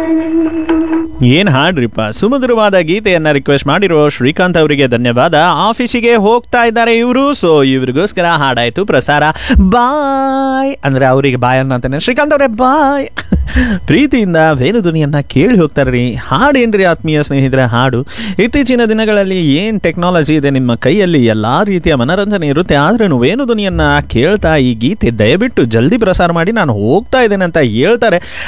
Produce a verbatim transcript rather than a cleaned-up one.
ಏನ್ ಹಾಡ್ರಿಪ್ಪ, ಸುಮಧುರವಾದ ಗೀತೆಯನ್ನ ರಿಕ್ವೆಸ್ಟ್ ಮಾಡಿರೋ ಶ್ರೀಕಾಂತ್ ಅವರಿಗೆ ಧನ್ಯವಾದ. ಆಫೀಸಿಗೆ ಹೋಗ್ತಾ ಇದ್ದಾರೆ ಇವರು, ಸೊ ಇವ್ರಿಗೋಸ್ಕರ ಹಾಡಾಯ್ತು ಪ್ರಸಾರ. ಬಾಯ್ ಅಂದ್ರೆ ಅವರಿಗೆ ಬಾಯ್ ಅನ್ನತಾನೆ, ಶ್ರೀಕಾಂತ್ ಅವರೇ ಬಾಯ್. ಪ್ರೀತಿಯಿಂದ ವೇಣುಧ್ವನಿಯನ್ನ ಕೇಳಿ ಹೋಗ್ತಾರ್ರಿ. ಹಾಡೇನ್ರಿ ಆತ್ಮೀಯ ಸ್ನೇಹಿತರೆ, ಹಾಡು. ಇತ್ತೀಚಿನ ದಿನಗಳಲ್ಲಿ ಏನ್ ಟೆಕ್ನಾಲಜಿ ಇದೆ ನಿಮ್ಮ ಕೈಯಲ್ಲಿ, ಎಲ್ಲಾ ರೀತಿಯ ಮನರಂಜನೆ ಇರುತ್ತೆ. ಆದ್ರೂ ವೇಣುಧ್ವನಿಯನ್ನ ಕೇಳ್ತಾ ಈ ಗೀತೆ ದಯವಿಟ್ಟು ಜಲ್ದಿ ಪ್ರಸಾರ ಮಾಡಿ, ನಾನು ಹೋಗ್ತಾ ಇದ್ದೇನೆ ಅಂತ ಹೇಳ್ತಾರೆ.